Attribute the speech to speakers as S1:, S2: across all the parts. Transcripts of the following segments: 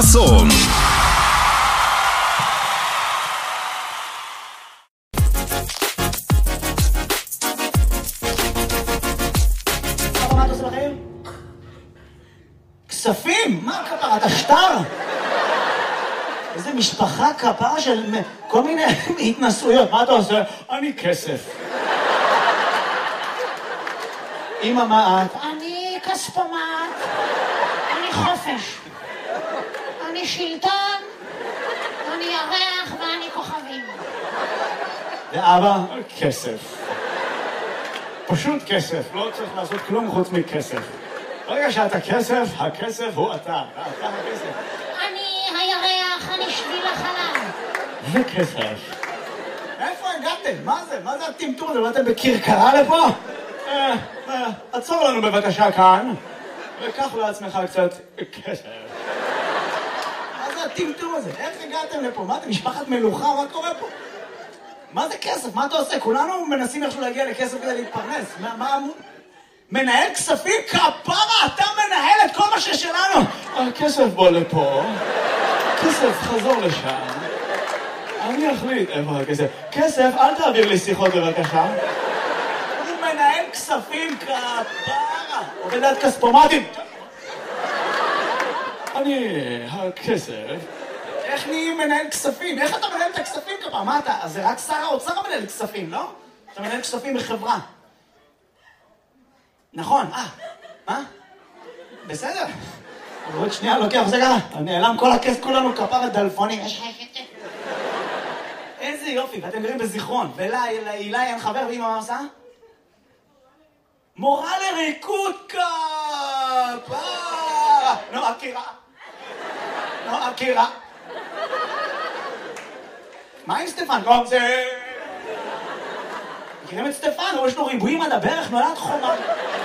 S1: חסון.
S2: מה אתה עושה לכם? כספים? מה כפרה? אתה שטר? איזה משפחה כפרה של כל מיני התנסויות. מה אתה עושה? אני כסף. אמא, מה את?
S3: אני כספומט, אני חופש, אני שלטון, אני ירח ואני כוכבים.
S2: ואבא? כסף. פשוט כסף, לא צריך לעשות כלום חוץ מכסף. ברגע שאתה כסף, הכסף הוא אתה. אתה הכסף.
S3: אני הירח, אני שביל החלל.
S2: וכסף. איפה הגעתם? מה זה? מה זה הטמטום הזה? באתם בכרכרה לפה? עצור לנו בבקשה כאן, וקח לעצמך קצת כסף. מה זה הטמטום הזה? איך הגעתם לפה? מה אתם משפחת מלוכה? מה קורה פה? מה זה כסף? מה אתה עושה? כולנו מנסים איכשהו להגיע לכסף כדי להתפרנס. מה אמור? מנהל כספים? כפרה, אתה מנהל את כל מה ששלנו. הכסף בוא לפה. כסף, חזור לשם. אני אחליט איפה הכסף. כסף, אל תעביר לי שיחות בבקשה. הוא מנהל כספים, כפרה. עובדת כספומטים. אני הכסף. איך נהיים מנהל כספים? איך אתה מנהל את הכספים כפרה? מה אתה? אז זה רק שר האוצר מנהל כספים, לא? אתה מנהל כספים בחברה. נכון, מה? בסדר. עוד שנייה לוקח, זה ככה. נעלם כל הכסף, כולנו כפרה דלפונים. איזה יופי, ואתם גרים בזיכרון. ואילי אין חבר, ואמא מה עושה? מורה לריקוד כפרה. נועה קירה. מה עם סטפן? לא, זה... מכירים את סטפן? יש לו ריבועים על הברך, נולד חומה.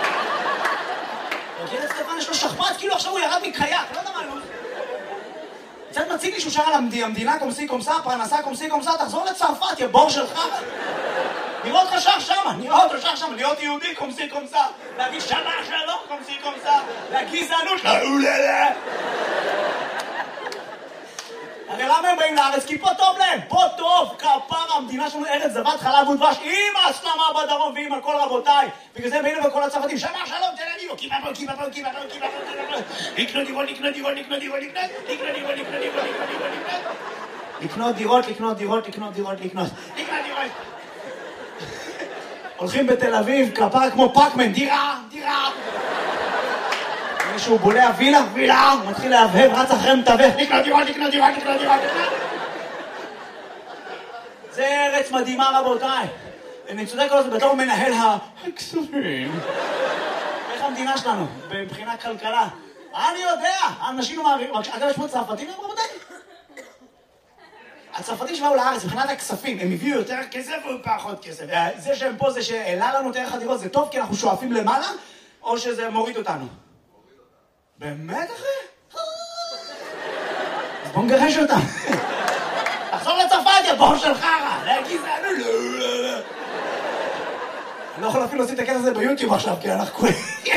S2: מכיר את סטפן? יש לו שכפ"ץ, כאילו עכשיו הוא ירד מקייק, לא יודע מה, לא... קצת מציג לי שהוא שר על המדינה קומסי קומסה, פרנסה קומסי קומסה, תחזור לצרפת, יא בור שלך. נראה אותך שר שמה, להיות יהודי קומסי קומסה, להגיד שמה שלום קומסי קומסה, לגזענות, הרי למה הם באים לארץ? כי פה טוב להם, פה טוב, כפרה, המדינה שלנו ארץ זבת חלב ודבש, עם ההסלמה בדרום ועם הכל רבותיי. בגלל זה באים לכל הצרפתים, שמה שלום, תל אביב, לקנות דירות. הולכים בתל אביב, כפרה כמו פאקמן, דירה. מישהו בולע וילה, מתחיל להבהב, רץ אחרי מתווך, לקנות דירות. זה ארץ מדהימה רבותיי. אני צודק כל זה בתור מנהל הכספים. איך המדינה שלנו, מבחינה כלכלה? אני יודע, אנשים מעבירים, אגב יש פה צרפתים היום רבותיי? הצרפתים שבאו לארץ, מבחינת הכספים, הם הביאו יותר כסף או פחות כסף? זה שהם פה, זה שהעלה לנו את ערך הדירות, זה טוב כי אנחנו שואפים למעלה, או שזה מוריד אותנו? באמת אחי? אז בוא נגרש אותם. תחזור לצרפת, יא בור של חרא. אני לא יכול אפילו להוציא את הכסף הזה ביוטיוב עכשיו, כי אנחנו...